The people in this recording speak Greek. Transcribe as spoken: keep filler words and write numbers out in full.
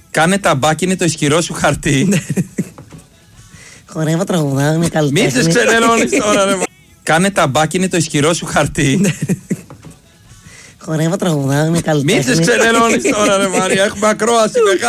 Κάνε ταμπάκι, είναι το ισχυρό σου χαρτί. Χορεύω, τραγουδάω, είμαι καλλιτέχνης. Μην τις ξενερώνεις τώρα, ρε. Κάνε ταμπάκι, είναι το ισχυρό σου χαρτί. Χορεύω, τραγουδάω, είμαι καλλιτέχνης. Μην τις ξενερώνεις τώρα, ρε Μαρία. Έχουμε ακρόαση μεγάλη.